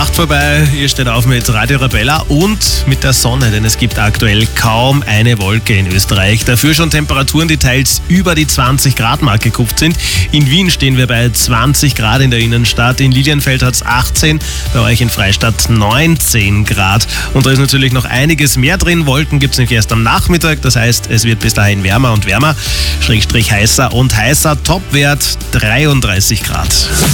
8 vorbei. Ihr steht auf mit Radio Arabella und mit der Sonne, denn es gibt aktuell kaum eine Wolke in Österreich. Dafür schon Temperaturen, die teils über die 20-Grad-Marke gekupft sind. In Wien stehen wir bei 20 Grad in der Innenstadt. In Lilienfeld hat es 18, bei euch in Freistadt 19 Grad. Und da ist natürlich noch einiges mehr drin. Wolken gibt es nämlich erst am Nachmittag. Das heißt, es wird bis dahin wärmer und wärmer, Schrägstrich heißer und heißer. Topwert 33 Grad.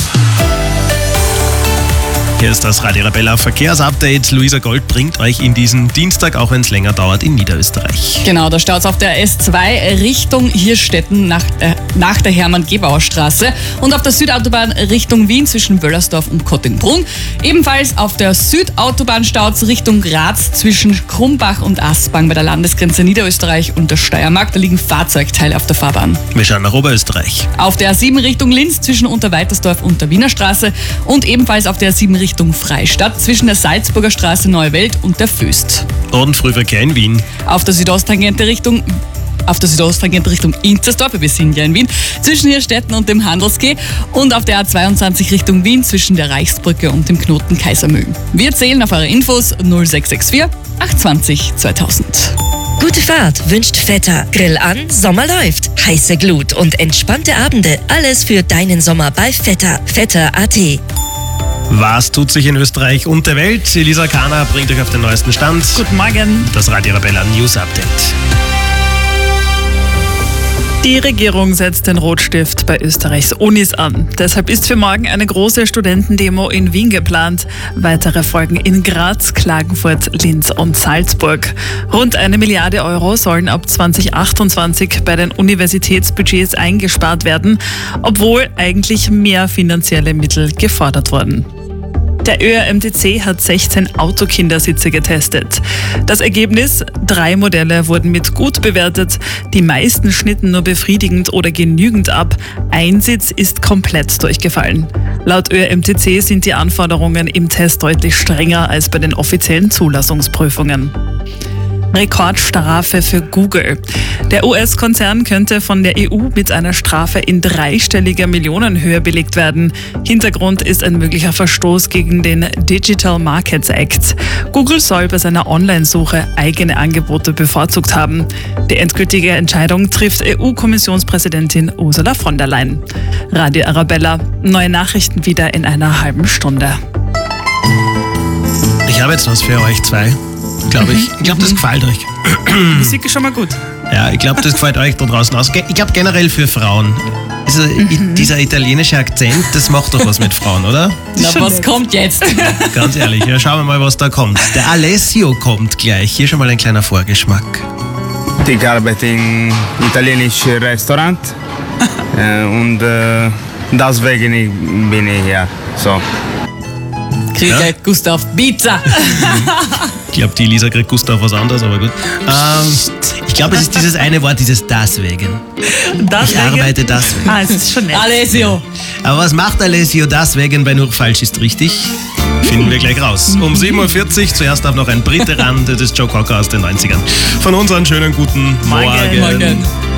Hier ist das Radio Arabella Verkehrsupdate. Luisa Gold bringt euch in diesen Dienstag, auch wenn es länger dauert, in Niederösterreich. Genau, da staut es auf der S2 Richtung Hirstetten nach der Hermann-Gebauer-Straße und auf der Südautobahn Richtung Wien zwischen Wöllersdorf und Kottingbrunn. Ebenfalls auf der Südautobahn staut es Richtung Graz zwischen Krumbach und Aspang bei der Landesgrenze Niederösterreich und der Steiermark. Da liegen Fahrzeugteile auf der Fahrbahn. Wir schauen nach Oberösterreich. Auf der A7 Richtung Linz zwischen Unterweitersdorf und der Wiener Straße und ebenfalls auf der A7 Richtung Freistadt zwischen der Salzburger Straße Neue Welt und der Föst. Und Frühverkehr in Wien. Auf der Südosttangente Richtung Inzersdorf, wir sind ja in Wien, zwischen Hirstetten und dem Handelsquai und auf der A22 Richtung Wien zwischen der Reichsbrücke und dem Knoten Kaisermühlen. Wir zählen auf eure Infos 0664 820 2000. Gute Fahrt wünscht Vetter. Grill an, Sommer läuft. Heiße Glut und entspannte Abende. Alles für deinen Sommer bei Vetter. Vetter.at. Was tut sich in Österreich und der Welt? Elisa Kahner bringt euch auf den neuesten Stand. Guten Morgen. Das Radio Arabella News Update. Die Regierung setzt den Rotstift bei Österreichs Unis an. Deshalb ist für morgen eine große Studentendemo in Wien geplant. Weitere folgen in Graz, Klagenfurt, Linz und Salzburg. Rund 1 Milliarde Euro sollen ab 2028 bei den Universitätsbudgets eingespart werden, obwohl eigentlich mehr finanzielle Mittel gefordert wurden. Der ÖRMTC hat 16 Autokindersitze getestet. Das Ergebnis: 3 Modelle wurden mit gut bewertet, die meisten schnitten nur befriedigend oder genügend ab. Ein Sitz ist komplett durchgefallen. Laut ÖRMTC sind die Anforderungen im Test deutlich strenger als bei den offiziellen Zulassungsprüfungen. Rekordstrafe für Google. Der US-Konzern könnte von der EU mit einer Strafe in dreistelliger Millionenhöhe belegt werden. Hintergrund ist ein möglicher Verstoß gegen den Digital Markets Act. Google soll bei seiner Online-Suche eigene Angebote bevorzugt haben. Die endgültige Entscheidung trifft EU-Kommissionspräsidentin Ursula von der Leyen. Radio Arabella, neue Nachrichten wieder in einer halben Stunde. Ich habe jetzt was für euch zwei. Glaube ich. Ich glaube, das gefällt euch. Musik ist schon mal gut. Ja, ich glaube, das gefällt euch da draußen aus. Ich glaube generell für Frauen. Dieser italienische Akzent, das macht doch was mit Frauen, oder? Na, was kommt jetzt? Ganz ehrlich, ja, schauen wir mal, was da kommt. Der Alessio kommt gleich. Hier schon mal ein kleiner Vorgeschmack. Ich arbeite in italienischen Restaurant und deswegen bin ich hier. So. Kriegt Gustav Pizza. Ich glaube, die Lisa kriegt Gustav was anderes, aber gut. Ich glaube, es ist dieses eine Wort, dieses deswegen. Ich arbeite deswegen. Es ist schon nett. Alessio. Aber was macht Alessio deswegen bei Nur falsch ist richtig? Finden wir gleich raus. Um 7.40 Uhr, zuerst darf noch ein Brite ran, das ist Joe Cocker aus den 90ern. Von uns einen schönen guten Morgen. Morgen.